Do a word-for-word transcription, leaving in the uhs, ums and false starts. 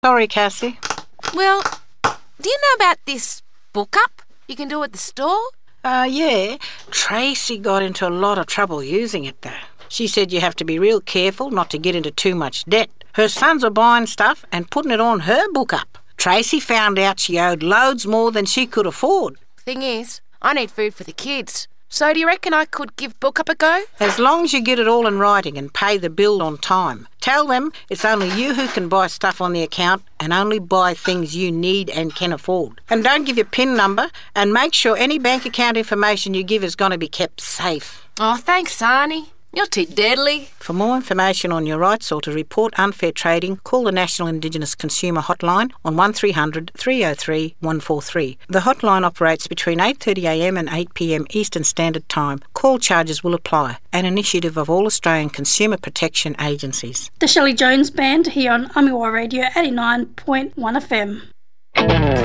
Sorry, Cassie. Well, do you know about this book up you can do at the store? Uh, yeah. Tracy got into a lot of trouble using it, though. She said you have to be real careful not to get into too much debt. Her sons are buying stuff and putting it on her book up. Tracy found out she owed loads more than she could afford. Thing is, I need food for the kids. So do you reckon I could give book up a go? As long as you get it all in writing and pay the bill on time. Tell them it's only you who can buy stuff on the account and only buy things you need and can afford. And don't give your PIN number, and make sure any bank account information you give is going to be kept safe. Oh, thanks, Arnie. You're too deadly. For more information on your rights or to report unfair trading, call the National Indigenous Consumer Hotline on one three hundred, three oh three, one four three. The hotline operates between eight thirty a m and eight p m Eastern Standard Time. Call charges will apply. An initiative of all Australian consumer protection agencies. The Shelley Jones Band here on Amiwa Radio eighty-nine point one F M.